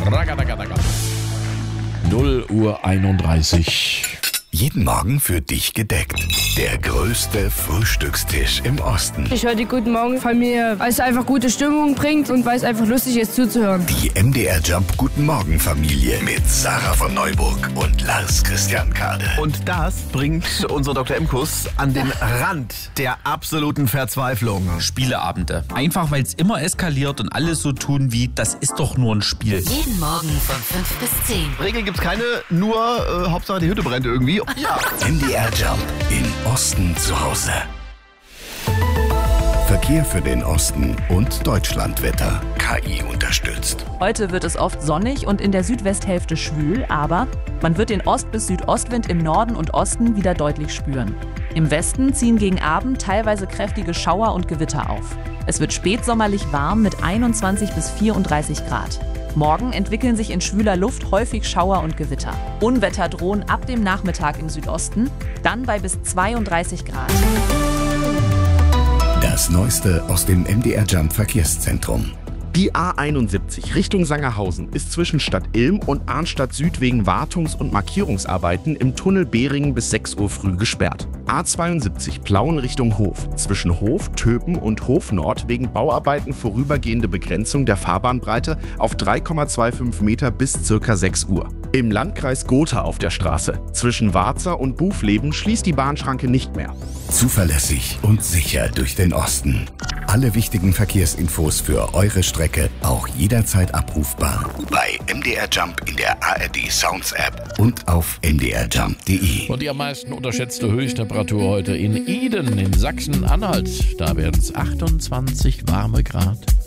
Ragadagadaga. 0:31 Uhr. Jeden Morgen für dich gedeckt. Der größte Frühstückstisch im Osten. Ich höre die Guten Morgen Familie, weil es einfach gute Stimmung bringt und weil es einfach lustig ist zuzuhören. Die MDR Jump Guten Morgen Familie mit Sarah von Neuburg und Lars Christian Kade. Und das bringt unser Dr. Imkus an den Rand der absoluten Verzweiflung. Spieleabende. Einfach weil es immer eskaliert und alle so tun wie, das ist doch nur ein Spiel. Jeden Morgen von 5 bis 10. Regeln gibt's keine, nur Hauptsache die Hütte brennt irgendwie. Ja. MDR Jump im Osten zu Hause. Verkehr für den Osten und Deutschlandwetter. KI unterstützt. Heute wird es oft sonnig und in der Südwesthälfte schwül, aber man wird den Ost- bis Südostwind im Norden und Osten wieder deutlich spüren. Im Westen ziehen gegen Abend teilweise kräftige Schauer und Gewitter auf. Es wird spätsommerlich warm mit 21 bis 34 Grad. Morgen entwickeln sich in schwüler Luft häufig Schauer und Gewitter. Unwetter drohen ab dem Nachmittag im Südosten, dann bei bis 32 Grad. Das Neueste aus dem MDR Jump Verkehrszentrum. Die A71 Richtung Sangerhausen ist zwischen Stadt Ilm und Arnstadt Süd wegen Wartungs- und Markierungsarbeiten im Tunnel Behringen bis 6 Uhr früh gesperrt. A72 Plauen Richtung Hof. Zwischen Hof, Töpen und Hof Nord wegen Bauarbeiten vorübergehende Begrenzung der Fahrbahnbreite auf 3,25 Meter bis ca. 6 Uhr. Im Landkreis Gotha auf der Straße. Zwischen Warza und Bufleben schließt die Bahnschranke nicht mehr. Zuverlässig und sicher durch den Osten. Alle wichtigen Verkehrsinfos für eure Strecke auch jederzeit abrufbar bei MDR Jump in der ARD Sounds App und auf mdrjump.de. Und die am meisten unterschätzte Höchsttemperatur heute in Eden in Sachsen-Anhalt. Da werden es 28 warme Grad.